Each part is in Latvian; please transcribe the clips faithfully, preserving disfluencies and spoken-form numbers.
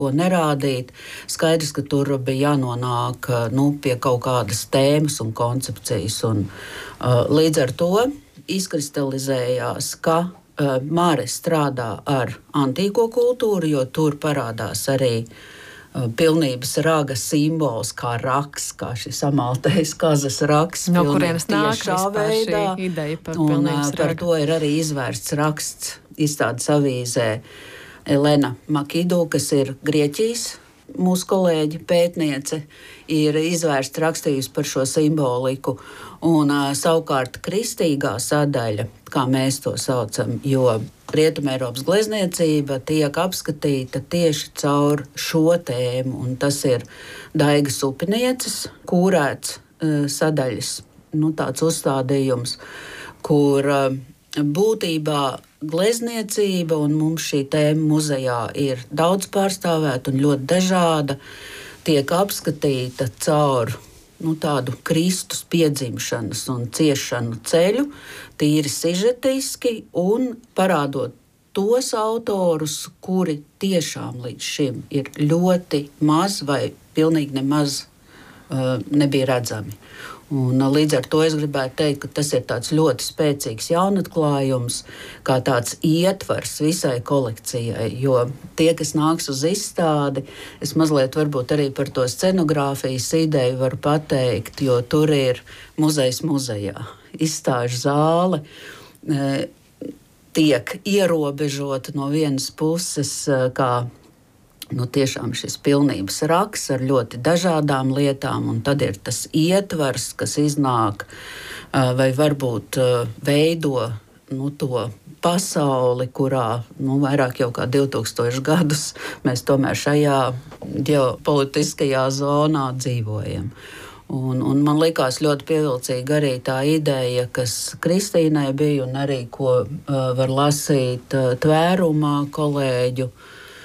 ko nerādīt. Skaidrs, ka tur bija jānonāk nu, pie kaut kādas tēmas un koncepcijas. Un, uh, līdz ar to izkristalizējās, ka uh, Māre strādā ar antīko kultūru, jo tur parādās arī uh, pilnības raga simbols, kā raks, kā šis amaltais kazas raks. No kurienes nāk vispār šī ideja par pilnības ragu? Par to ir arī izvērsts raksts izstādes avīzē. Elena Makidu, kas ir Grieķijas mūsu kolēģi, pētniece, ir izvērsta rakstījusi par šo simboliku. Un uh, savukārt kristīgā sadaļa, kā mēs to saucam, jo Rietumeiropas glezniecība tiek apskatīta tieši caur šo tēmu. Un tas ir Daigas upinieces, kūrēts uh, sadaļas, nu, tāds uzstādījums, kur uh, būtībā glezniecība un mums šī tēma muzejā ir daudz pārstāvēta un ļoti dažāda, tiek apskatīta caur nu, tādu Kristus piedzimšanas un ciešanu ceļu, tīri sižetiski un parādot tos autorus, kuri tiešām līdz šim ir ļoti maz vai pilnīgi nemaz uh, nebija redzami. Un, līdz ar to es gribētu teikt, ka tas ir tāds ļoti spēcīgs jaunatklājums, kā tāds ietvars visai kolekcijai. Jo tie, kas nāks uz izstādi, es mazliet varbūt arī par to scenogrāfijas ideju varu pateikt, jo tur ir muzejs muzejā. Izstāžu zāle e, tiek ierobežota no vienas puses kā nu, tiešām šis pilnības raks ar ļoti dažādām lietām, un tad ir tas ietvars, kas iznāk vai varbūt veido nu, to pasauli, kurā nu, vairāk jau kā divtūkstoši gadus mēs tomēr šajā ģeopolitiskajā zonā dzīvojam. Un, un man likās ļoti pievilcīga arī tā ideja, kas Kristīnai bija un arī ko uh, var lasīt uh, tvērumā kolēģu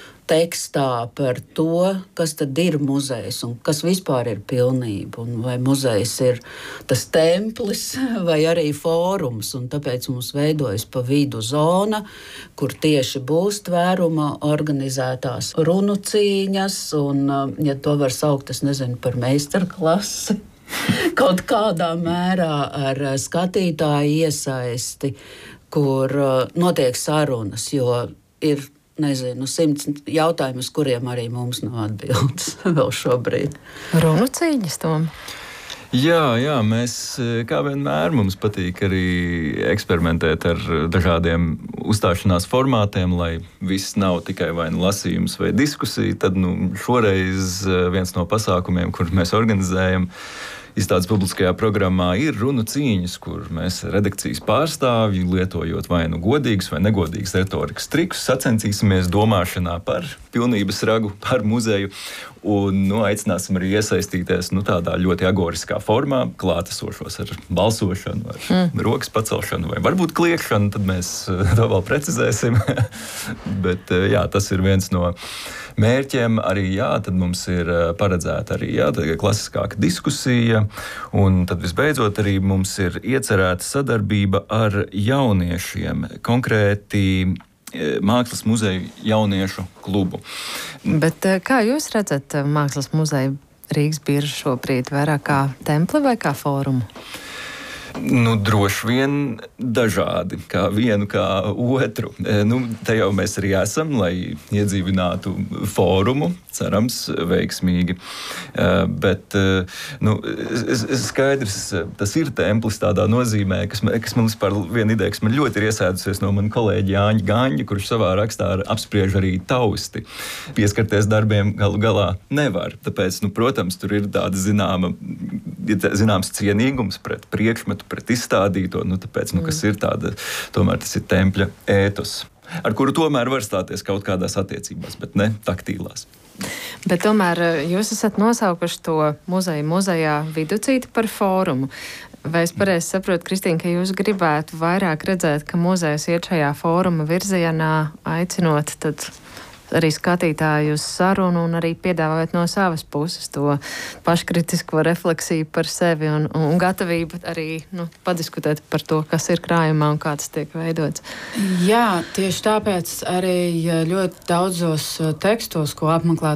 tekstā par to, kas tad ir muzejs un kas vispār ir pilnība. Un vai muzejs ir tas templis vai arī fórums. Un tāpēc mums veidojas pa vidu zona, kur tieši būs tvēruma organizētās runu cīņas. Un, ja to var saukt, es nezinu, par meistarklasi, kaut kādā mērā ar skatītāju iesaisti, kur notiek sarunas, jo ir nezinu, simts jautājumu, uz kuriem arī mums nav atbildes vēl šobrīd. Runu cīņas, Tom? Jā, jā, mēs, kā vienmēr, mums patīk arī eksperimentēt ar dažādiem uzstāšanās formātiem, lai viss nav tikai vai nu lasījums vai diskusija. Tad nu, šoreiz viens no pasākumiem, kur mēs organizējam, izstādes publiskajā programmā ir runu cīņas, kur mēs redakcijas pārstāvji, lietojot vai nu godīgus vai negodīgus retorikas trikus, sacensīsimies domāšanā par pilnības ragu, par muzeju. Un nu, aicināsim arī iesaistīties nu, tādā ļoti agoriskā formā, klātesošos ar balsošanu, ar mm. rokas pacelšanu vai varbūt kliekšanu, tad mēs to vēl precizēsim. Bet jā, tas ir viens no mērķiem. Arī jā, tad mums ir paredzēta arī jā, klasiskāka diskusija, un tad visbeidzot arī mums ir iecerēta sadarbība ar jauniešiem, konkrēti Mākslas muzeju jauniešu klubu. Bet kā jūs redzat Mākslas muzeju Rīgas biržu šobrīd? Vairāk kā templi vai kā fórumu? Nu, droši vien dažādi, kā vienu, kā otru. Nu, te jau mēs arī esam, lai iedzīvinātu fórumu, cerams, veiksmīgi. Bet, nu, skaidrs, tas ir templis tādā nozīmē, kas man, kas man vispār viena ideja, kas man ļoti ir iesēdusies no mana kolēģa Jāņa Gaņa, kurš savā rakstā apspriež arī tausti. Pieskarties darbiem galu galā nevar. Tāpēc, nu, protams, tur ir tāda zināma, zināms cienīgums pret priekšmetu, pret izstādīto, nu, tāpēc, nu, kas ir tāda, tomēr tas ir tempļa ētos, ar kuru tomēr var stāties kaut kādās attiecībās, bet ne taktīlās. Bet tomēr jūs esat nosaukuši to muzeju muzejā Viducīti par fórumu. Vai es pareizi saprotu, Kristīna, ka jūs gribētu vairāk redzēt, ka muzejs iet šajā fóruma virzienā, aicinot tad arī skatītāju uz sarunu un arī piedāvājot no savas puses to paškritisko refleksiju par sevi un, un gatavību arī nu, padiskutēt par to, kas ir krājumā un kā tas tiek veidots. Jā, tieši tāpēc arī ļoti daudzos tekstos, ko apmeklē